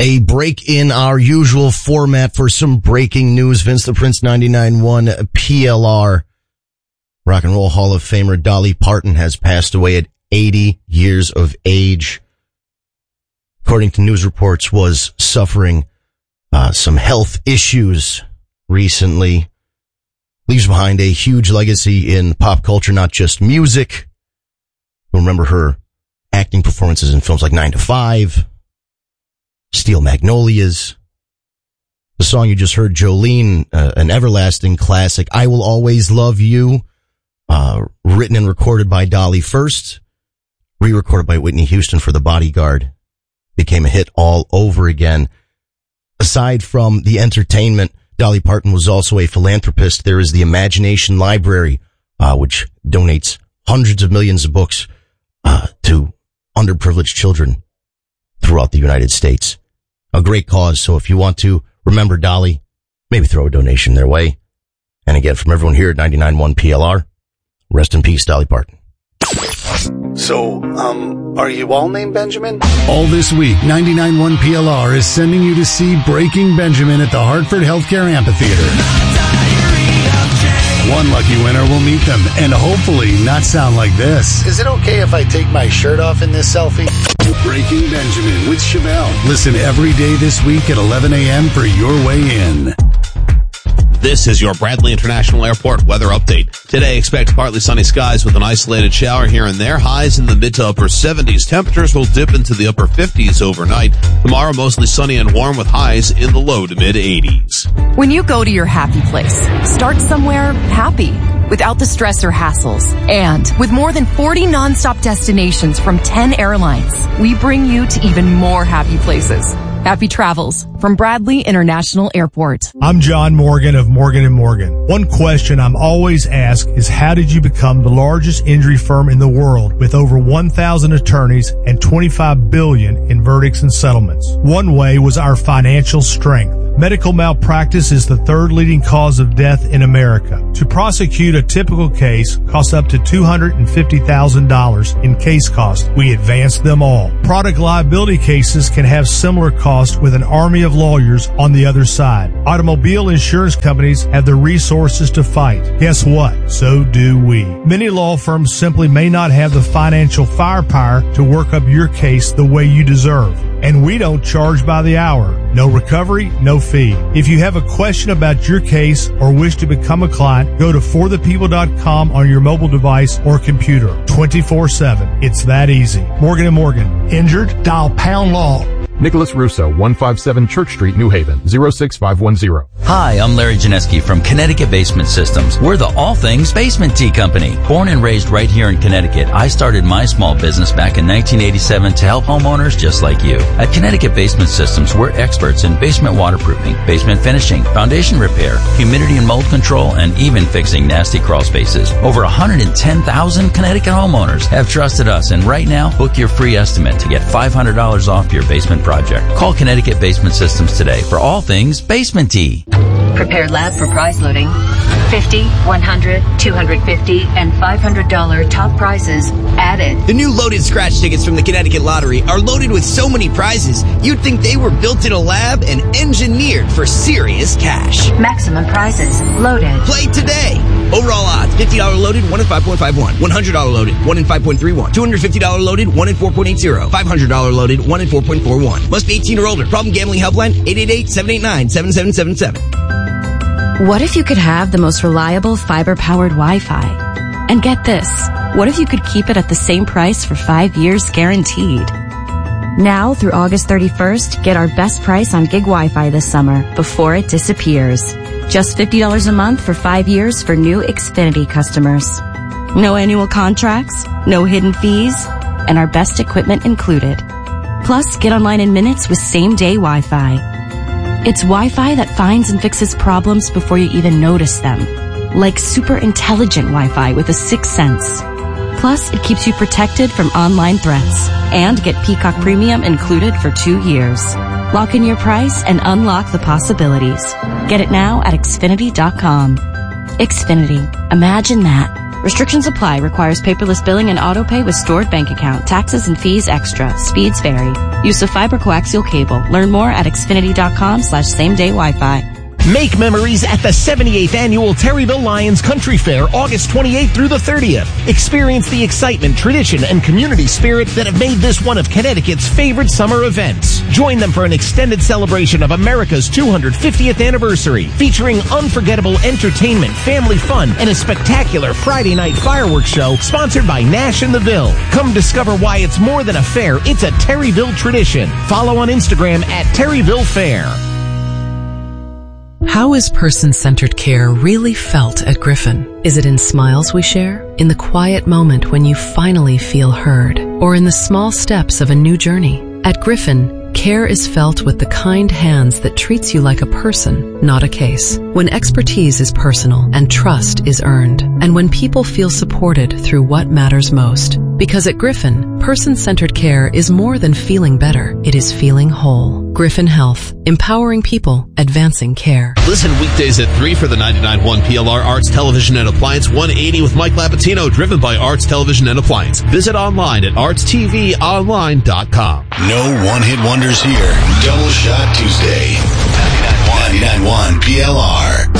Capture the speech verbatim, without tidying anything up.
A break in our usual format for some breaking news. Vince the Prince ninety-nine point one P L R. Rock and Roll Hall of Famer Dolly Parton has passed away at eighty years of age. According to news reports, was suffering uh, some health issues recently. Leaves behind a huge legacy in pop culture, not just music. You'll remember her acting performances in films like nine to five, Steel Magnolias. The song you just heard, Jolene, uh, an everlasting classic, I Will Always Love You, uh, written and recorded by Dolly first, re-recorded by Whitney Houston for The Bodyguard, became a hit all over again. Aside from the entertainment, Dolly Parton was also a philanthropist. There is the Imagination Library, uh, which donates hundreds of millions of books uh, to underprivileged children throughout the United States. A great cause. So if you want to remember Dolly, maybe throw a donation their way. And again, from everyone here at ninety-nine point one P L R, rest in peace, Dolly Parton. So, um, are you all named Benjamin? All this week, ninety-nine point one P L R is sending you to see Breaking Benjamin at the Hartford Healthcare Amphitheater. One lucky winner will meet them and hopefully not sound like this. Is it okay if I take my shirt off in this selfie? Breaking Benjamin with Chevelle. Listen every day this week at eleven a.m. for your way in. This is your Bradley International Airport weather update. Today, expect partly sunny skies with an isolated shower here and there. Highs in the mid to upper seventies. Temperatures will dip into the upper fifties overnight. Tomorrow, mostly sunny and warm with highs in the low to mid eighties. When you go to your happy place, start somewhere happy, without the stress or hassles. And with more than forty nonstop destinations from ten airlines, we bring you to even more happy places. Happy travels from Bradley International Airport. I'm John Morgan of Morgan and Morgan. One question I'm always asked is, how did you become the largest injury firm in the world with over one thousand attorneys and twenty-five billion dollars in verdicts and settlements? One way was our financial strength. Medical malpractice is the third leading cause of death in America. To prosecute a typical case costs up to two hundred fifty thousand dollars in case costs. We advance them all. Product liability cases can have similar costs with an army of lawyers on the other side. Automobile insurance companies have the resources to fight. Guess what? So do we. Many law firms simply may not have the financial firepower to work up your case the way you deserve. And we don't charge by the hour. No recovery, no fee. If you have a question about your case or wish to become a client, go to for the people dot com on your mobile device or computer. twenty-four seven. It's that easy. Morgan and Morgan. Injured? Dial pound law. Nicholas Russo, one fifty-seven Church Street, New Haven, zero six five one zero. Hi, I'm Larry Janeski from Connecticut Basement Systems. We're the all things basement tea company. Born and raised right here in Connecticut, I started my small business back in nineteen eighty-seven to help homeowners just like you. At Connecticut Basement Systems, we're experts in basement waterproofing, basement finishing, foundation repair, humidity and mold control, and even fixing nasty crawl spaces. Over one hundred ten thousand Connecticut homeowners have trusted us, and right now, book your free estimate to get five hundred dollars off your basement project. Call Connecticut Basement Systems today for all things basement tea. Prepare lab for prize loading. fifty, one hundred, two hundred fifty, and five hundred dollars top prizes added. The new loaded scratch tickets from the Connecticut Lottery are loaded with so many prizes, you'd think they were built in a lab and engineered for serious cash. Maximum prizes loaded. Play today. Overall odds, fifty dollars loaded, one in five point five one. one hundred dollars loaded, one in five point three one. two hundred fifty dollars loaded, one in four point eight zero. five hundred dollars loaded, one in four point four one. Must be eighteen or older. Problem gambling helpline, eight eight eight, seven eight nine, seven seven seven seven. What if you could have the most reliable fiber-powered Wi-Fi? And get this, what if you could keep it at the same price for five years guaranteed? Now through August thirty-first, get our best price on gig Wi-Fi this summer before it disappears. Just fifty dollars a month for five years for new Xfinity customers. No annual contracts, no hidden fees, and our best equipment included. Plus, get online in minutes with same-day Wi-Fi. It's Wi-Fi that finds and fixes problems before you even notice them. Like super intelligent Wi-Fi with a sixth sense. Plus, it keeps you protected from online threats. And get Peacock Premium included for two years. Lock in your price and unlock the possibilities. Get it now at Xfinity dot com. Xfinity. Imagine that. Restrictions apply. Requires paperless billing and auto pay with stored bank account. Taxes and fees extra. Speeds vary. Use of fiber coaxial cable. Learn more at xfinity.com slash same day Wi-Fi. Make memories at the seventy-eighth Annual Terryville Lions Country Fair, August twenty-eighth through the thirtieth. Experience the excitement, tradition, and community spirit that have made this one of Connecticut's favorite summer events. Join them for an extended celebration of America's two hundred fiftieth anniversary, featuring unforgettable entertainment, family fun, and a spectacular Friday night fireworks show sponsored by Nash and the Ville. Come discover why it's more than a fair, it's a Terryville tradition. Follow on Instagram at Terryville Fair. How is person-centered care really felt at Griffin? Is it in smiles we share? In the quiet moment when you finally feel heard? Or in the small steps of a new journey? At Griffin, care is felt with the kind hands that treats you like a person, not a case. When expertise is personal and trust is earned. And when people feel supported through what matters most. Because at Griffin, person-centered care is more than feeling better. It is feeling whole. Griffin Health. Empowering people. Advancing care. Listen weekdays at three for the ninety-nine point one P L R Arts Television and Appliance one eighty with Mike Lapatino, driven by Arts Television and Appliance. Visit online at arts t v online dot com. No one-hit wonders here. Double Shot Tuesday. ninety-nine point one P L R.